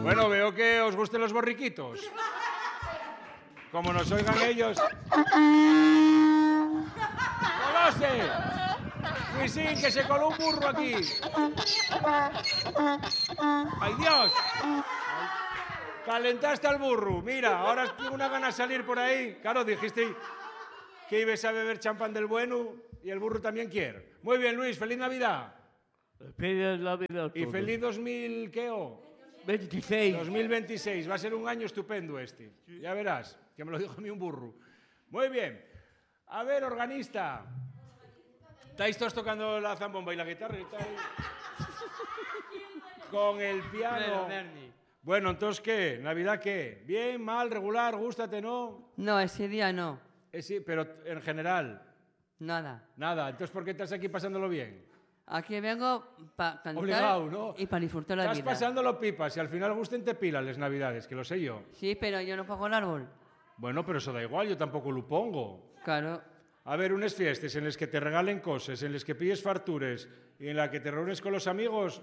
Bueno, veo que os gusten los borriquitos. Como nos oigan ellos... ¡Colose! Luisín, que se coló un burro aquí. ¡Ay, Dios! Calentaste al burro. Mira, ahora tengo una gana de salir por ahí. Claro, dijiste que ibas a beber champán del bueno y el burro también quiere. Muy bien, Luis, feliz Navidad. Feliz Navidad. Y feliz 2000, ¿qué? 26. 2026. Va a ser un año estupendo este. Ya verás, que me lo dijo a mí un burro. Muy bien. A ver, organista. ¿Estáis todos tocando la zambomba y la guitarra? Con el piano. Bueno, entonces, ¿qué? ¿Navidad qué? ¿Bien, mal, regular, gústate, no? No, ese día no. Sí, pero en general. Nada. Nada. Entonces, ¿por qué estás aquí pasándolo bien? Aquí vengo para cantar Obligado, ¿no? y para disfrutar la Estás vida. pasándolo pipas y al final gusten te pila las Navidades, que lo sé yo. Sí, pero yo no pongo el árbol. Bueno, pero eso da igual, yo tampoco lo pongo. Claro. A ver, unas fiestas en las que te regalen cosas, en las que pilles fartures y en las que te reúnes con los amigos...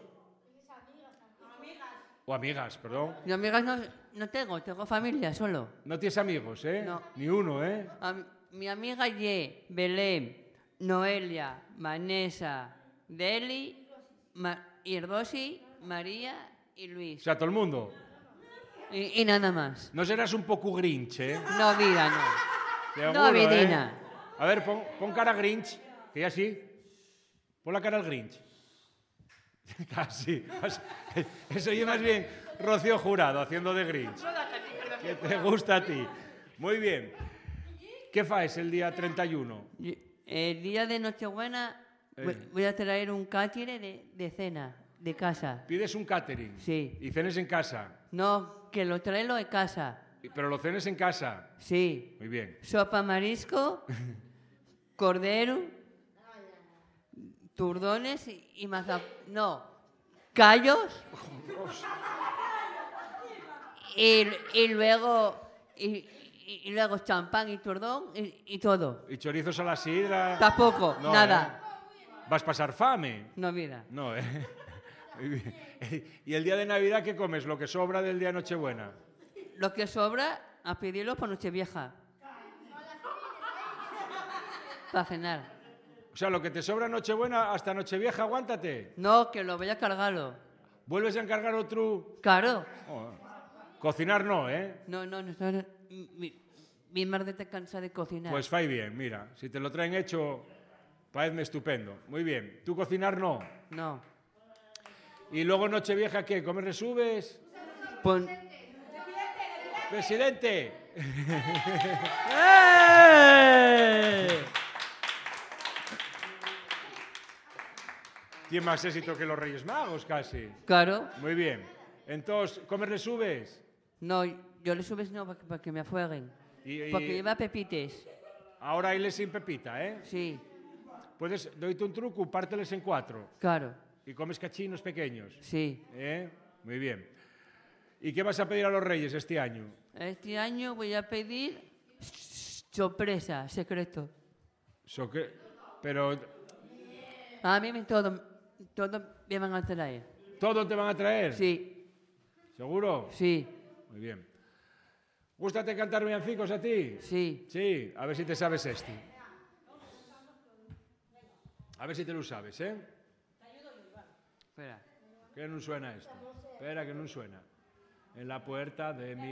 O amigas, perdón. Yo amigas no tengo familia solo. No tienes amigos, ¿eh? No. Ni uno, ¿eh? Mi amiga Ye, Belén, Noelia, Vanessa, Deli, Irdosi, María y O Luis. sea, todo el mundo. Y nada más. No serás un poco grinch, ¿eh? No, vida, no. Seguro, No, vidina. A ver, pon cara grinch, que ya sí. Pon la cara al grinch. Casi. Eso yo más bien Rocío Jurado haciendo de grinch. Que te gusta a ti. Muy bien. ¿Qué faes el día 31? El día de Nochebuena voy a traer un cátire de cena, de casa. ¿Pides un catering? Sí. ¿Y cenes en casa? No, que lo traigo de casa. ¿Pero lo cenes en casa? Sí. Muy bien. Sopa marisco, cordero, turdones y mazapán. No, callos. Y luego champán y turdón y todo. ¿Y chorizos a la sidra? Tampoco, No, nada. ¿Vas a pasar fame? No, mira. No, ¿eh? Muy bien. ¿Y el día de Navidad qué comes? ¿Lo que sobra del día de Nochebuena? Lo que sobra, a pedirlo por Nochevieja. Para cenar. O sea, lo que te sobra Nochebuena hasta Nochevieja, aguántate. No, que lo voy a cargarlo. ¿Vuelves a encargar otro? Claro. Oh, cocinar no, ¿eh? No, mi madre está cansada de cocinar. Pues fai bien, mira. Si te lo traen hecho, parecme estupendo. Muy bien. ¿Tú cocinar no? No. ¿Y luego Nochevieja qué? ¿Comes resubes? ¡Presidente! Tiene más éxito que los Reyes Magos, casi. Claro. Muy bien. Entonces, ¿comes resubes? No, yo le subes no para que me afueguen. Porque lleva pepites. Ahora hayles sin pepita, ¿eh? Sí. Puedes, doyte un truco, párteles en 4. Claro. Y comes cachinos pequeños. Sí. ¿Eh? Muy bien. ¿Y qué vas a pedir a los Reyes este año? Este año voy a pedir sorpresa, secreto. Pero... A mí todo me van a traer. ¿Todo te van a traer? Sí. ¿Seguro? Sí. Muy bien. ¿Gústate cantar villancicos a ti? Sí. Sí, a ver si te sabes este. A ver si te lo sabes, ¿eh? Espera. Que no suena esto. Espera, que no suena. En la puerta de mi